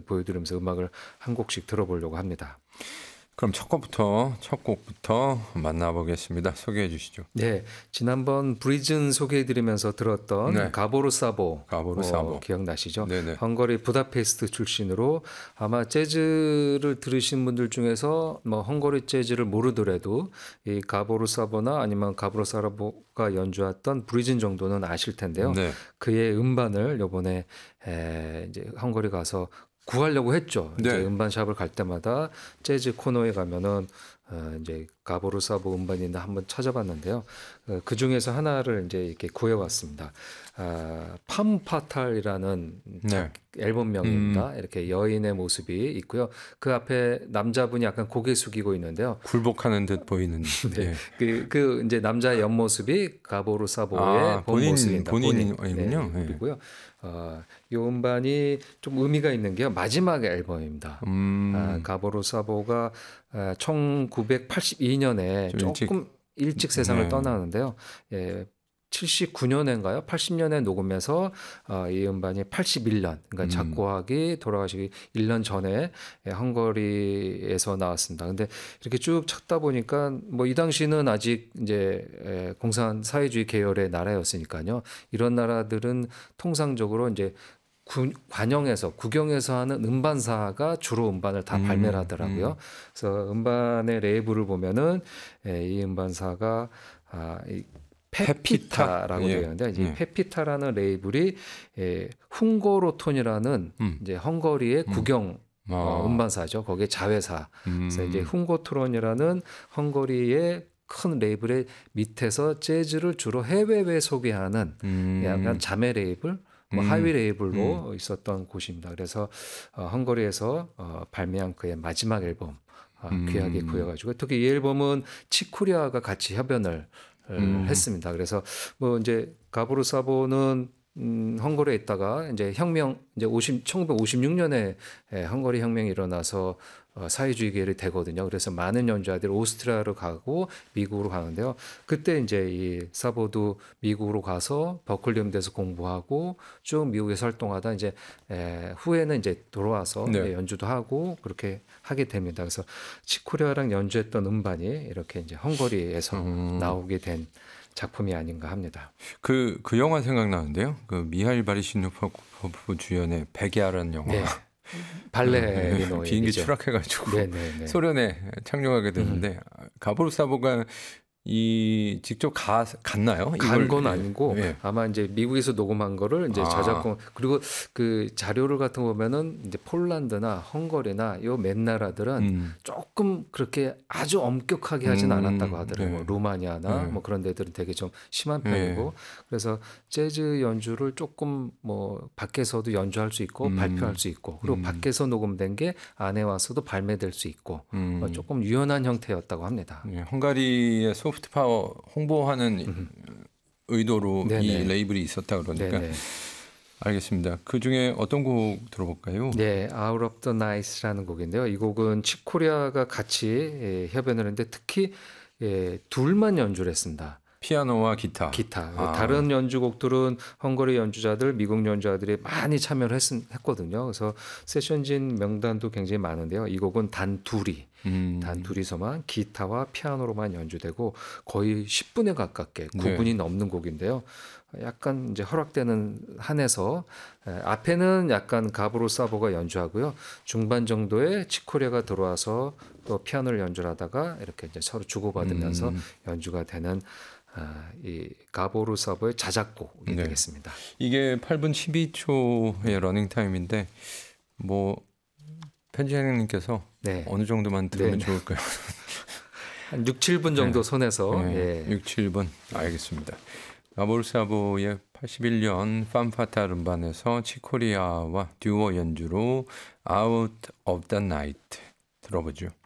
보여드리면서 음악을 한 곡씩 들어보려고 합니다. 그럼 첫 곡부터 만나보겠습니다. 소개해 주시죠. 네, 지난번 브리즌 소개해드리면서 들었던 네. 가보르 사보, 사보. 기억나시죠? 네네. 헝가리 부다페스트 출신으로 아마 재즈를 들으신 분들 중에서 뭐 헝가리 재즈를 모르더라도 이 가보르 사보나 아니면 가보르 사보가 연주했던 브리즌 정도는 아실 텐데요. 네. 그의 음반을 이번에 이제 헝가리 가서 구하려고 했죠. 네. 이제 음반샵을 갈 때마다 재즈 코너에 가면은 이제 가보르 사보 음반이 있나 한번 찾아봤는데요. 그 중에서 하나를 이제 이렇게 구해왔습니다. 팜파탈이라는 네. 앨범명입니다. 이렇게 여인의 모습이 있고요. 그 앞에 남자분이 약간 고개 숙이고 있는데요. 굴복하는 듯 보이는. 네. 그 이제 남자의 옆모습이 가보르 사보의 본 모습입니다. 본인이군요. 네, 그리고요. 이 음반이 좀 의미가 있는 게요. 마지막 앨범입니다. 가보르 사보가 1982년에 조금 일찍 세상을 떠나는데요. 79년인가요? 80년에 녹음해서 이 음반이 81년, 그러니까 작곡하기 돌아가시기 1년 전에 헝가리에서 나왔습니다. 근데 이렇게 쭉 찾다 보니까 뭐 이 당시는 아직 이제 공산 사회주의 계열의 나라였으니까요. 이런 나라들은 통상적으로 이제 구경에서 하는 음반사가 주로 음반을 다 발매를 하더라고요. 그래서 음반의 레이블을 보면은 이 음반사가 페피타라고 되어 있는데 이 페피타라는 레이블이 훔고로톤이라는 이제 헝가리의 국영 음반사죠. 거기에 자회사. 그래서 이제 훔고트론이라는 헝가리의 큰 레이블의 밑에서 재즈를 주로 해외에 소개하는 약간 자매 레이블, 뭐 하위 레이블로 있었던 곳입니다. 그래서 헝가리에서 발매한 그의 마지막 앨범 귀하게 구해가지고 특히 이 앨범은 치코리아가 같이 협연을 했습니다. 그래서 뭐 이제 가보르 사보는 헝가리에 있다가 이제 혁명 이제 1956년에 헝가리 혁명이 일어나서 사회주의 계열이 되거든요. 그래서 많은 연주자들이 오스트리아로 가고 미국으로 가는데요. 그때 이제 이 사보도 미국으로 가서 버클리 음대에서 공부하고 쭉 미국에서 활동하다 이제 후에는 이제 돌아와서 연주도 하고 그렇게 하게 됩니다. 그래서 치코리아랑 연주했던 음반이 이렇게 이제 헝가리에서 나오게 된 작품이 아닌가 합니다. 그 영화 생각나는데요. 그 미하일 바리시노프 주연의 백야라는 영화. 네. 발레리노 비행기 추락해가지고 네네네. 소련에 착륙하게 되는데 가보르 사보가 직접 갔나요? 간 건 아니고 아마 이제 미국에서 녹음한 거를 이제 저작권 그리고 그 자료를 같은 거 보면은 이제 폴란드나 헝가리나 요 맨 나라들은 조금 그렇게 아주 엄격하게 하진 않았다고 하더라고요. 루마니아나 뭐 그런 데들은 되게 좀 심한 편이고 그래서 재즈 연주를 조금 뭐 밖에서도 연주할 수 있고 발표할 수 있고 그리고 밖에서 녹음된 게 안에 와서도 발매될 수 있고 조금 유연한 형태였다고 합니다. 헝가리의 소프트 파워 홍보하는 의도로 이 레이블이 있었다 그러니까 알겠습니다. 그 중에 어떤 곡 들어볼까요? 네, Out of the Night라는 곡인데요. 이 곡은 치코리아가 같이 협연을 했는데 특히 둘만 연주를 했습니다. 피아노와 기타. 다른 연주곡들은 헝가리 연주자들, 미국 연주자들이 많이 참여를 했거든요. 그래서 세션진 명단도 굉장히 많은데요. 이 곡은 단 둘이서만 기타와 피아노로만 연주되고 거의 10분에 가깝게 9분이 넘는 곡인데요. 약간 이제 허락되는 한에서 앞에는 약간 가브로 사보가 연주하고요. 중반 정도에 치코리아가 들어와서 또 피아노를 연주하다가 이렇게 이제 서로 주고받으면서 연주가 되는 이 가보르 사보의 자작곡이 되겠습니다. 이게 8분 12초의 러닝 타임인데 뭐 편집장님께서 어느 정도만 들으면 좋을까요? 한 6, 7분 정도 손에서 6, 7분 알겠습니다. 가보르 사보의 81년 팜파탈 음반에서 치코리아와 듀오 연주로 Out of the Night 들어보죠.